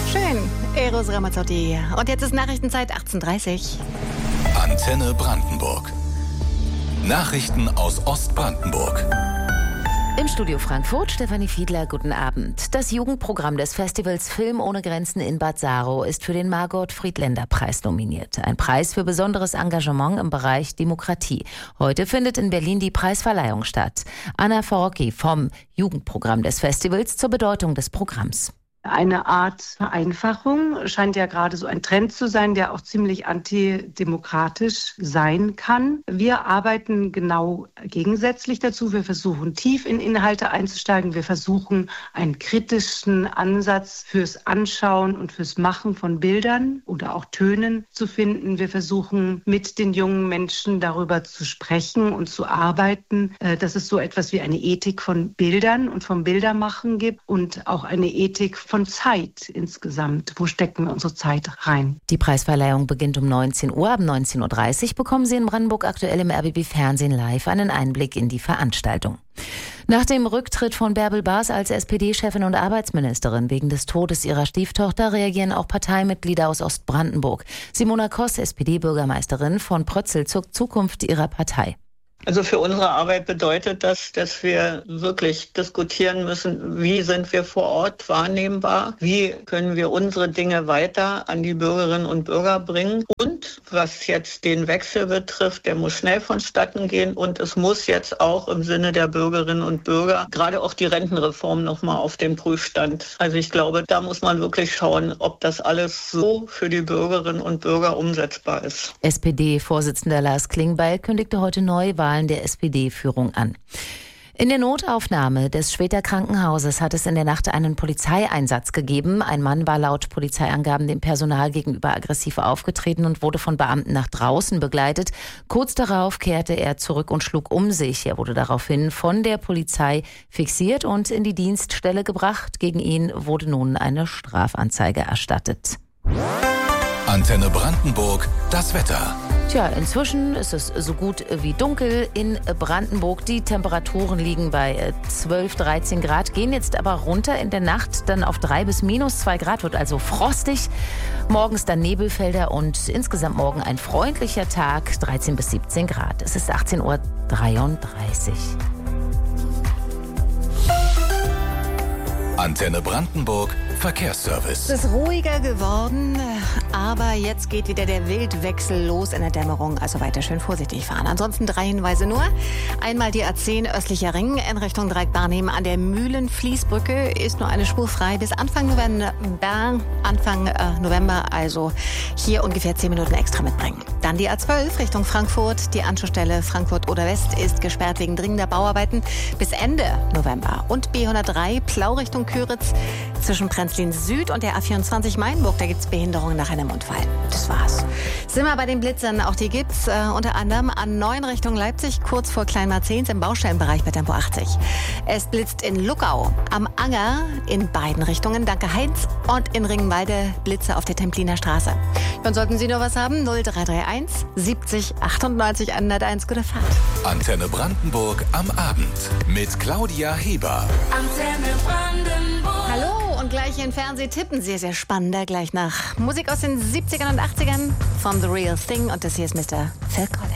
Schön, Eros Ramazzotti. Und jetzt ist Nachrichtenzeit 18:30. Antenne Brandenburg. Nachrichten aus Ostbrandenburg. Im Studio Frankfurt, Stefanie Fiedler, guten Abend. Das Jugendprogramm des Festivals Film ohne Grenzen in Bad Saro ist für den Margot-Friedländer-Preis nominiert. Ein Preis für besonderes Engagement im Bereich Demokratie. Heute findet in Berlin die Preisverleihung statt. Anna Farocki vom Jugendprogramm des Festivals zur Bedeutung des Programms. Eine Art Vereinfachung scheint ja gerade so ein Trend zu sein, der auch ziemlich antidemokratisch sein kann. Wir arbeiten genau gegensätzlich dazu. Wir versuchen tief in Inhalte einzusteigen. Wir versuchen einen kritischen Ansatz fürs Anschauen und fürs Machen von Bildern oder auch Tönen zu finden. Wir versuchen mit den jungen Menschen darüber zu sprechen und zu arbeiten, dass es so etwas wie eine Ethik von Bildern und vom Bildermachen gibt und auch eine Ethik von Zeit insgesamt. Wo stecken wir unsere Zeit rein? Die Preisverleihung beginnt um 19 Uhr. Ab 19:30 Uhr bekommen Sie in Brandenburg aktuell im RBB Fernsehen live einen Einblick in die Veranstaltung. Nach dem Rücktritt von Bärbel Baas als SPD-Chefin und Arbeitsministerin wegen des Todes ihrer Stieftochter reagieren auch Parteimitglieder aus Ostbrandenburg. Simona Koss, SPD-Bürgermeisterin von Prötzel, zur Zukunft ihrer Partei. Also für unsere Arbeit bedeutet das, dass wir wirklich diskutieren müssen, wie sind wir vor Ort wahrnehmbar, wie können wir unsere Dinge weiter an die Bürgerinnen und Bürger bringen. Und was jetzt den Wechsel betrifft, der muss schnell vonstatten gehen und es muss jetzt auch im Sinne der Bürgerinnen und Bürger gerade auch die Rentenreform nochmal auf den Prüfstand. Also ich glaube, da muss man wirklich schauen, ob das alles so für die Bürgerinnen und Bürger umsetzbar ist. SPD-Vorsitzender Lars Klingbeil kündigte heute Neuwahlen der SPD-Führung an. In der Notaufnahme des Schweter Krankenhauses hat es in der Nacht einen Polizeieinsatz gegeben. Ein Mann war laut Polizeiangaben dem Personal gegenüber aggressiv aufgetreten und wurde von Beamten nach draußen begleitet. Kurz darauf kehrte er zurück und schlug um sich. Er wurde daraufhin von der Polizei fixiert und in die Dienststelle gebracht. Gegen ihn wurde nun eine Strafanzeige erstattet. Antenne Brandenburg, das Wetter. Tja, inzwischen ist es so gut wie dunkel in Brandenburg. Die Temperaturen liegen bei 12, 13 Grad, gehen jetzt aber runter in der Nacht dann auf 3 bis -2 Grad, wird also frostig. Morgens dann Nebelfelder und insgesamt morgen ein freundlicher Tag, 13 bis 17 Grad. Es ist 18:33 Uhr. Antenne Brandenburg, Verkehrsservice. Es ist ruhiger geworden, aber jetzt geht wieder der Wildwechsel los in der Dämmerung. Also weiter schön vorsichtig fahren. Ansonsten 3 Hinweise nur. Einmal die A10 östlicher Ring in Richtung Dreieck-Barnim an der Mühlenfließbrücke ist nur eine Spur frei bis Anfang November. Also hier ungefähr 10 Minuten extra mitbringen. Dann die A12 Richtung Frankfurt. Die Anschlussstelle Frankfurt oder West ist gesperrt wegen dringender Bauarbeiten bis Ende November. Und B103 Plau Richtung Küritz zwischen Prenzlin Süd und der A24 Mainburg, da gibt es Behinderungen nach einem Unfall. Das war's. Sind wir bei den Blitzern, auch die gibt's unter anderem an 9 Richtung Leipzig, kurz vor Kleinmarzehns im Baustellenbereich bei Tempo 80. Es blitzt in Luckau, am Anger in beiden Richtungen, danke Heinz, und in Ringenwalde Blitze auf der Templiner Straße. Dann sollten Sie noch was haben, 0331 70 98 101, gute Fahrt. Antenne Brandenburg am Abend mit Claudia Heber. Antenne Brandenburg. Hallo und gleich in Fernsehtippen, sehr, sehr spannender, gleich nach Musik aus den 70ern und 80ern von The Real Thing und das hier ist Mr. Phil Collins.